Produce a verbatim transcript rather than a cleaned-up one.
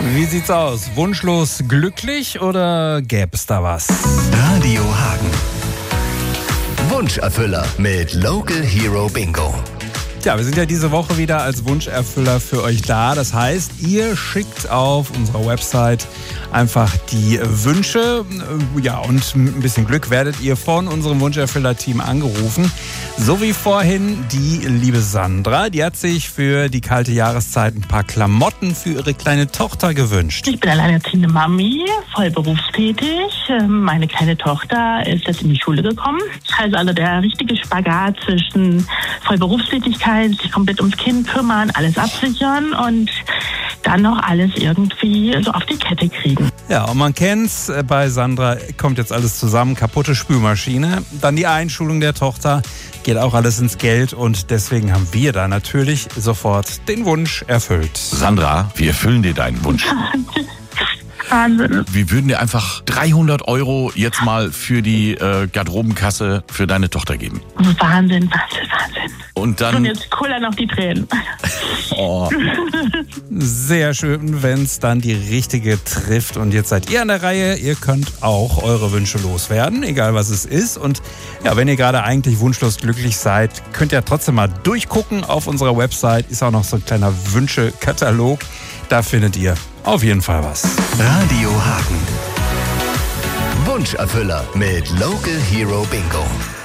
Wie sieht's aus? Wunschlos glücklich oder gäbe es da was? Radio Hagen. Wunscherfüller mit Local Hero Bingo. Ja, wir sind ja diese Woche wieder als Wunscherfüller für euch da. Das heißt, ihr schickt auf unserer Website einfach die Wünsche. Ja, und mit ein bisschen Glück werdet ihr von unserem Wunscherfüller-Team angerufen. So wie vorhin die liebe Sandra. Die hat sich für die kalte Jahreszeit ein paar Klamotten für ihre kleine Tochter gewünscht. Ich bin alleinerziehende Mami, voll berufstätig. Meine kleine Tochter ist jetzt in die Schule gekommen. Das heißt also der richtige Spagat zwischen Vollberufstätigkeit, sich komplett ums Kind kümmern, alles absichern und dann noch alles irgendwie so auf die Kette kriegen. Ja, und man kennt's, bei Sandra kommt jetzt alles zusammen, kaputte Spülmaschine, dann die Einschulung der Tochter, geht auch alles ins Geld und deswegen haben wir da natürlich sofort den Wunsch erfüllt. Sandra, wir erfüllen dir deinen Wunsch. Wahnsinn. Wir würden dir einfach dreihundert Euro jetzt mal für die äh, Garderobenkasse für deine Tochter geben. Wahnsinn, Wahnsinn, Wahnsinn. Und dann... Und jetzt kullern noch die Tränen. Oh. Sehr schön, wenn es dann die richtige trifft. Und jetzt seid ihr an der Reihe. Ihr könnt auch eure Wünsche loswerden, egal was es ist. Und ja, wenn ihr gerade eigentlich wunschlos glücklich seid, könnt ihr trotzdem mal durchgucken. Auf unserer Website ist auch noch so ein kleiner Wünschekatalog. Da findet ihr auf jeden Fall was. Radio Hagen. Wunscherfüller mit Local Hero Bingo.